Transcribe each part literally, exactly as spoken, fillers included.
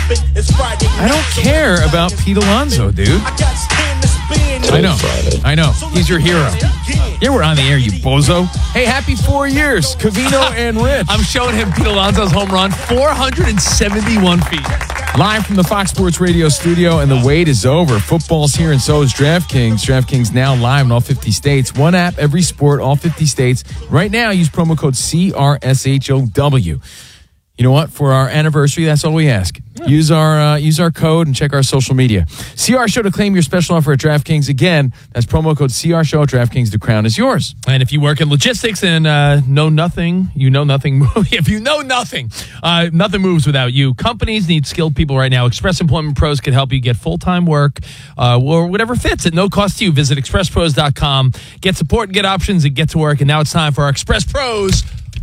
I don't care about Pete Alonso, dude. I know. I know. He's your hero. Yeah, we're on the air, you bozo. Hey, happy four years, Covino and Rich. I'm showing him Pete Alonso's home run, four hundred seventy-one feet. Live from the Fox Sports Radio studio, and the wait is over. Football's here, and so is DraftKings. DraftKings now live in all fifty states. One app, every sport, all fifty states. Right now, use promo code C R S H O W. You know what? For our anniversary, that's all we ask. Yeah. Use our uh, use our code and check our social media. C R Show to claim your special offer at DraftKings. Again, that's promo code C R Show at DraftKings. The crown is yours. And if you work in logistics and uh, know nothing, you know nothing. If you know nothing, uh, nothing moves without you. Companies need skilled people right now. Express Employment Pros can help you get full-time work uh, or whatever fits at no cost to you. Visit express pros dot com. Get support, get options, and get to work. And now it's time for our Express Pros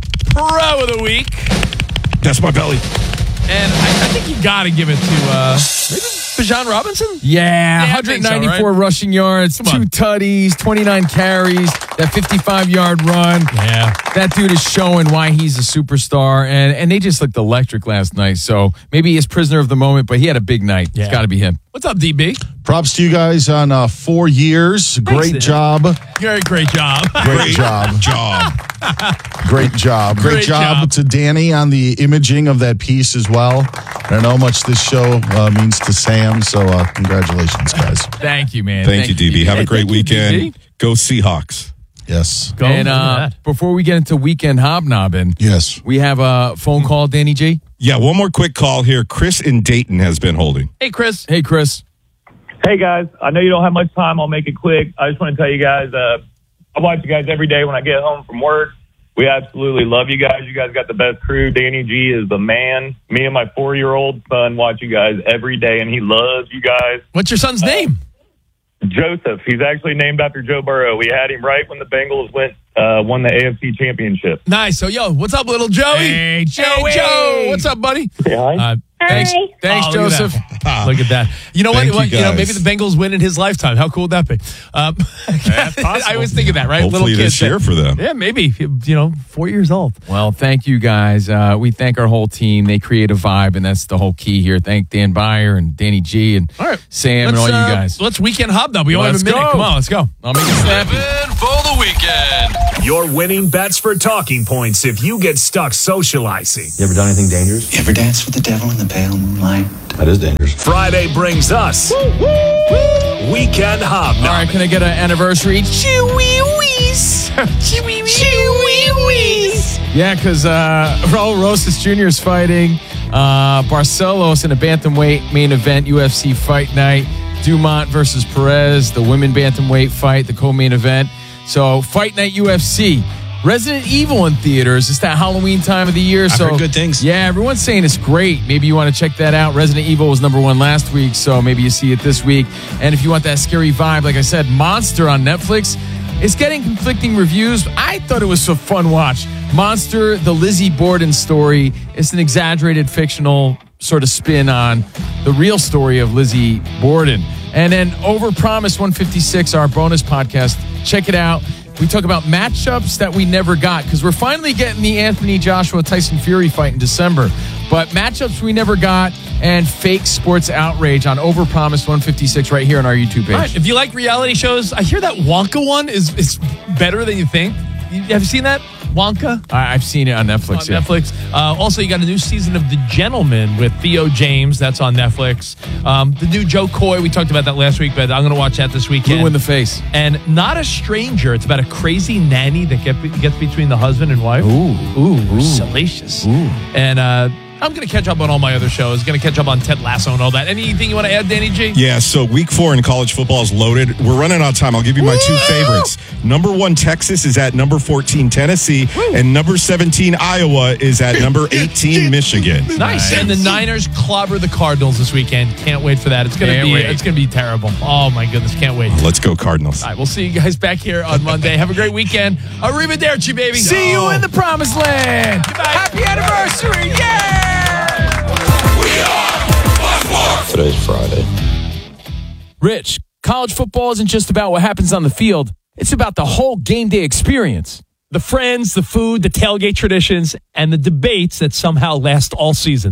Pro of the Week. That's my belly. And I, I think you got to give it to uh, maybe Bijan Robinson? Yeah, yeah one ninety-four so, right? rushing yards, Come two on. tutties, twenty-nine carries, that fifty-five-yard run. Yeah. That dude is showing why he's a superstar, and, and they just looked electric last night. So maybe he's prisoner of the moment, but he had a big night. Yeah. It's got to be him. What's up, D B? Props to you guys on uh, four years. Great Thanks, job. Very great job. Great job. Job. Great job. Great, Great job, job. to Danny on the imaging of that piece as well. I know how much this show uh, means to Sam, so uh, congratulations, guys. Thank you, man. Thank, you, D B. Have a great Thank you, weekend. D B. Go Seahawks. Yes. Go And for uh, that. before we get into weekend hobnobbing, Yes. we have a phone call, Danny G. Yeah, one more quick call here. Chris in Dayton has been holding. Hey, Chris. Hey, Chris. Hey guys, I know you don't have much time. I'll make it quick. I just want to tell you guys, uh, I watch you guys every day when I get home from work. We absolutely love you guys. You guys got the best crew. Danny G is the man. Me and my four-year-old son watch you guys every day, and he loves you guys. What's your son's name? Joseph. He's actually named after Joe Burrow. We had him right when the Bengals went uh, won the A F C Championship. Nice. So, yo, what's up, little Joey? Hey, Joey. Hey, Joe. What's up, buddy? Yeah, Uh, thanks, thanks, Oh, look at Joseph. that. Look at that. You know what? Thank you, what you know, maybe guys. the Bengals win in his lifetime. How cool would that be? Um, I always think of that, right? Hopefully Little this kids year that- for them. Yeah, maybe. You know, four years old. Well, thank you guys. Uh, we thank our whole team. They create a vibe, and that's the whole key here. Thank Dan Byer and Danny G and All right. Sam and Let's, all you uh, guys. Let's weekend hobnob. We only have Let's a minute. go. Come on, let's go. I'll make it snappy. Seven for the weekend. Your winning bets for talking points if you get stuck socializing. You ever done anything dangerous? You ever dance with the devil in the pale moonlight? That is dangerous. Friday brings us Weekend Hobnob. All right, can I get an anniversary? Chewy-wees. Chewy-wees. Yeah, because uh, Raul Rosas Junior is fighting uh, Barcelos in a bantamweight main event, U F C Fight Night. Dumont versus Perez, the women bantamweight fight, the co-main event. So, Fight Night U F C. Resident Evil in theaters. It's that Halloween time of the year. I've so heard good things. Yeah, everyone's saying it's great. Maybe you want to check that out. Resident Evil was number one last week, so maybe you see it this week. And if you want that scary vibe, like I said, Monster on Netflix. It's getting conflicting reviews. I thought it was a fun watch. Monster, the Lizzie Borden story. It's an exaggerated fictional sort of spin on the real story of Lizzie Borden. And then Overpromise one fifty-six, our bonus podcast. Check it out. We talk about matchups that we never got because we're finally getting the Anthony Joshua Tyson Fury fight in December. But matchups we never got and fake sports outrage on Overpromise one fifty-six right here on our YouTube page. All right, if you like reality shows, I hear that Wonka one is, is better than you think. You, have you seen that? Wonka? I, I've seen it on Netflix. On yeah. Netflix. Uh, also, you got a new season of The Gentleman with Theo James. That's on Netflix. Um, the new Joe Coy. We talked about that last week, but I'm going to watch that this weekend. Blue in the face. And Not a Stranger. It's about a crazy nanny that get, gets between the husband and wife. Ooh. Ooh. Ooh. Salacious. Ooh. And uh, I'm going to catch up on all my other shows. Going to catch up on Ted Lasso and all that. Anything you want to add, Danny G? Yeah, so week four in college football is loaded. We're running out of time. I'll give you my two favorites. Number one, Texas is at number fourteen, Tennessee. Woo. And number seventeen, Iowa is at number eighteen, Michigan. Nice. And the Niners clobber the Cardinals this weekend. Can't wait for that. It's going to Can't be wait. it's going to be terrible. Oh, my goodness. Can't wait. Let's go, Cardinals. All right, we'll see you guys back here on Monday. Have a great weekend. Arrivederci, baby. See you in the promised land. Goodbye. Happy anniversary. Yeah. Today's Friday. Rich, college football isn't just about what happens on the field. It's about the whole game day experience. The friends, the food, the tailgate traditions, and the debates that somehow last all season.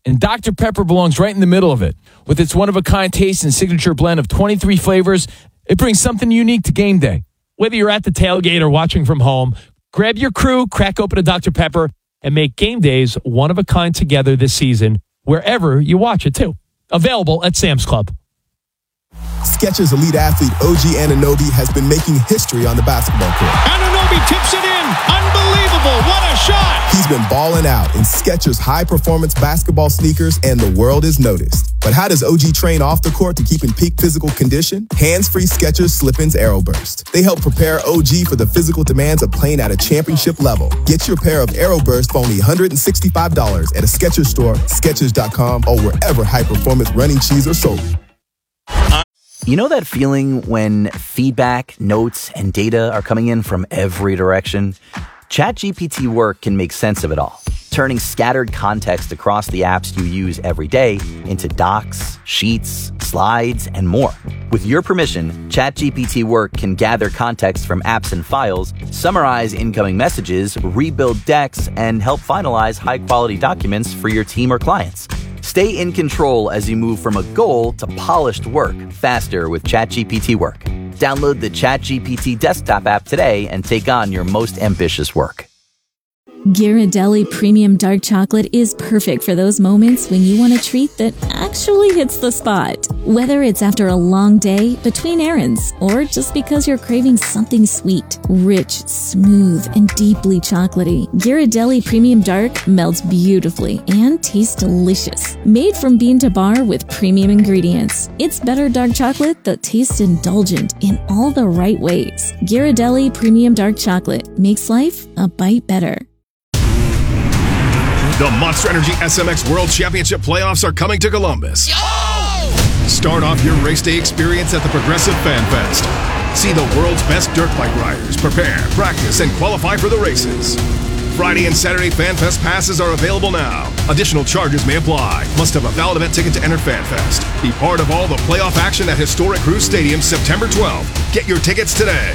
And Doctor Pepper belongs right in the middle of it. With its one-of-a-kind taste and signature blend of twenty-three flavors, it brings something unique to game day. Whether you're at the tailgate or watching from home, grab your crew, crack open a Doctor Pepper, and make game days one of a kind together this season, wherever you watch it too. Available at Sam's Club. Skechers elite athlete O G Anunoby has been making history on the basketball court. Anunoby tips it in. Unbelievable. What a shot. He's been balling out in Skechers high-performance basketball sneakers, and the world is noticed. But how does O G train off the court to keep in peak physical condition? Hands-free Skechers Slip-ins AeroBurst. They help prepare O G for the physical demands of playing at a championship level. Get your pair of AeroBurst for only one hundred sixty-five dollars at a Skechers store, Skechers dot com, or wherever high-performance running shoes are sold. You know that feeling when feedback, notes, and data are coming in from every direction? ChatGPT Work can make sense of it all, turning scattered context across the apps you use every day into docs, sheets, slides, and more. With your permission, ChatGPT Work can gather context from apps and files, summarize incoming messages, rebuild decks, and help finalize high-quality documents for your team or clients. Stay in control as you move from a goal to polished work faster with ChatGPT Work. Download the ChatGPT desktop app today and take on your most ambitious work. Ghirardelli Premium Dark Chocolate is perfect for those moments when you want a treat that actually hits the spot. Whether it's after a long day, between errands, or just because you're craving something sweet, rich, smooth, and deeply chocolatey, Ghirardelli Premium Dark melts beautifully and tastes delicious. Made from bean to bar with premium ingredients, it's better dark chocolate that tastes indulgent in all the right ways. Ghirardelli Premium Dark Chocolate makes life a bite better. The Monster Energy S M X World Championship playoffs are coming to Columbus. Yo! Start off your race day experience at the Progressive Fan Fest. See the world's best dirt bike riders prepare, practice, and qualify for the races. Friday and Saturday Fan Fest passes are available now. Additional charges may apply. Must have a valid event ticket to enter Fan Fest. Be part of all the playoff action at historic Cruise Stadium September twelfth. Get your tickets today.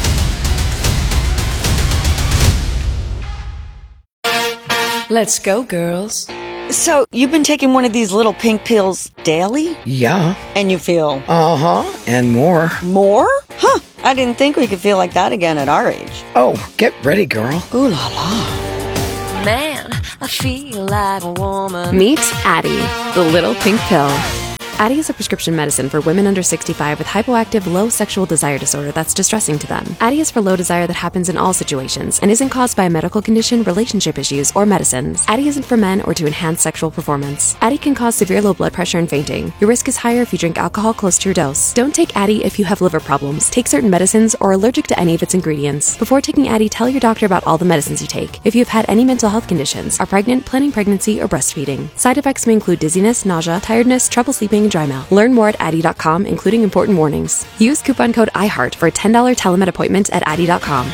Let's go, girls. So, you've been taking one of these little pink pills daily? Yeah. And you feel? Uh-huh. And more. More? Huh. I didn't think we could feel like that again at our age. Oh, get ready, girl. Ooh la la. Man, I feel like a woman. Meet Addyi, the little pink pill. Addyi is a prescription medicine for women under sixty-five with hypoactive low sexual desire disorder that's distressing to them. Addyi is for low desire that happens in all situations and isn't caused by a medical condition, relationship issues, or medicines. Addyi isn't for men or to enhance sexual performance. Addyi can cause severe low blood pressure and fainting. Your risk is higher if you drink alcohol close to your dose. Don't take Addyi if you have liver problems, take certain medicines, or are allergic to any of its ingredients. Before taking Addyi, tell your doctor about all the medicines you take. If you have had any mental health conditions, are pregnant, planning pregnancy, or breastfeeding. Side effects may include dizziness, nausea, tiredness, trouble sleeping, and dry mouth. Learn more at Addyi dot com, including important warnings. Use coupon code iHeart for a ten dollars telemed appointment at Addyi dot com.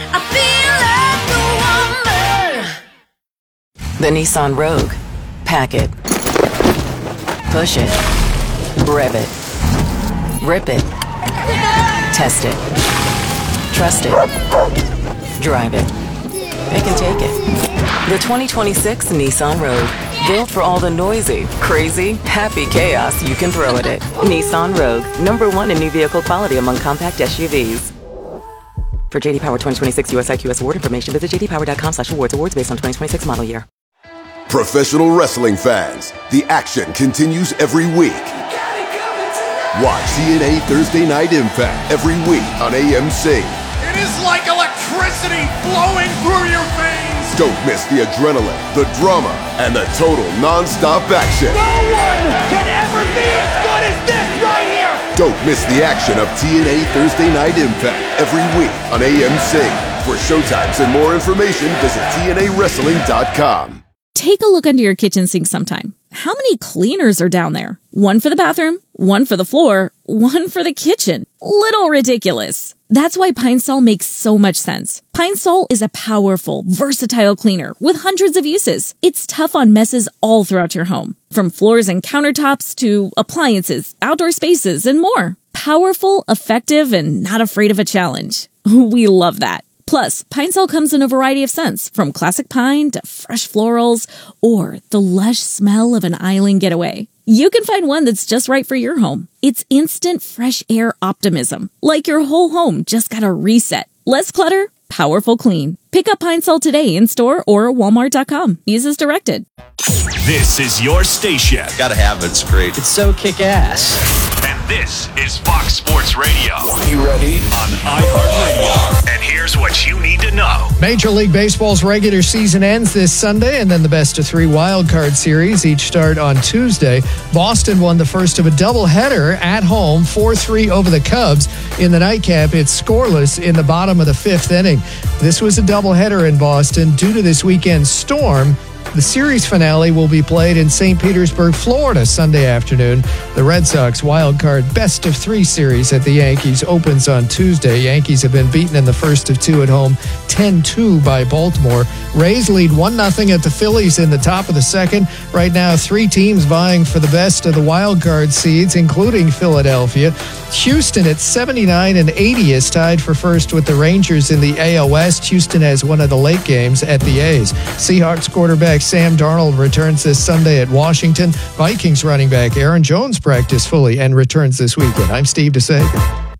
The Nissan Rogue. Pack it. Push it. Rev it. Rip it. Test it. Trust it. Drive it. Pick and take it. The twenty twenty-six Nissan Rogue. Built for all the noisy, crazy, happy chaos you can throw at it. Nissan Rogue, number one in new vehicle quality among compact S U Vs. For J D Power twenty twenty-six U S I Q S award information, visit j d power dot com slash awards. Awards based on twenty twenty-six model year. Professional wrestling fans, the action continues every week. Watch T N A Thursday Night Impact every week on A M C. It is like electricity flowing through your veins. Don't miss the adrenaline, the drama, and the total non-stop action. No one can ever be as good as this right here. Don't miss the action of T N A Thursday Night Impact every week on A M C. For showtimes and more information, visit T N A wrestling dot com. Take a look under your kitchen sink sometime. How many cleaners are down there? One for the bathroom, one for the floor, one for the kitchen. Little ridiculous. That's why Pine Sol makes so much sense. Pine Sol is a powerful, versatile cleaner with hundreds of uses. It's tough on messes all throughout your home, from floors and countertops to appliances, outdoor spaces, and more. Powerful, effective, and not afraid of a challenge. We love that. Plus, Pine Sol comes in a variety of scents, from classic pine to fresh florals or the lush smell of an island getaway. You can find one that's just right for your home. It's instant fresh air optimism, like your whole home just got a reset. Less clutter, powerful clean. Pick up Pine Sol today in store or walmart dot com. Use as directed. This is your station. Gotta have it. It's great. It's so kick-ass. And this is Fox Sports Radio. You ready? On iHeartRadio. And here's what you need to know. Major League Baseball's regular season ends this Sunday, and then the best of three wild card series each start on Tuesday. Boston won the first of a doubleheader at home, four three over the Cubs. In the nightcap, it's scoreless in the bottom of the fifth inning. This was a doubleheader in Boston due to this weekend's storm. The series finale will be played in Saint Petersburg, Florida, Sunday afternoon. The Red Sox wild card best of three series at the Yankees opens on Tuesday. Yankees have been beaten in the first of two at home, ten two by Baltimore. Rays lead one nothing at the Phillies in the top of the second. Right now, three teams vying for the best of the wild card seeds, including Philadelphia. Houston at seventy-nine and eighty is tied for first with the Rangers in the A L West. Houston has one of the late games at the A's. Seahawks quarterback Sam Darnold returns this Sunday at Washington. Vikings running back Aaron Jones practiced fully and returns this weekend. I'm Steve DeSager.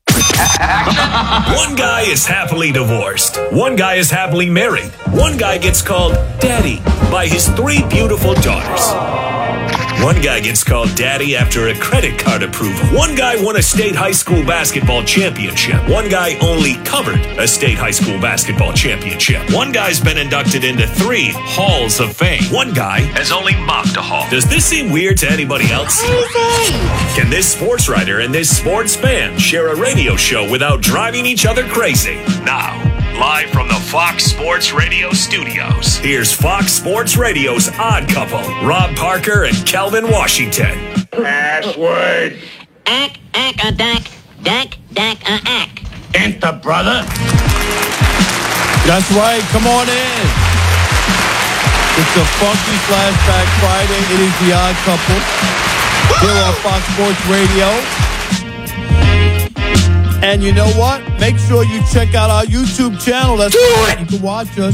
One guy is happily divorced. One guy is happily married. One guy gets called Daddy by his three beautiful daughters. One guy gets called Daddy after a credit card approval. One guy won a state high school basketball championship. One guy only covered a state high school basketball championship. One guy's been inducted into three halls of fame. One guy has only mopped a hall. Does this seem weird to anybody else? Can this sports writer and this sports fan share a radio show without driving each other crazy? Now, live from the Fox Sports Radio studios, here's Fox Sports Radio's Odd Couple, Rob Parker and Kelvin Washington. Password. Ack, ack, a dack, dack, dack, a ack. Enter, brother. That's right. Come on in. It's a funky flashback Friday. It is the Odd Couple here on Fox Sports Radio. And you know what? Make sure you check out our YouTube channel. That's right. You can watch us.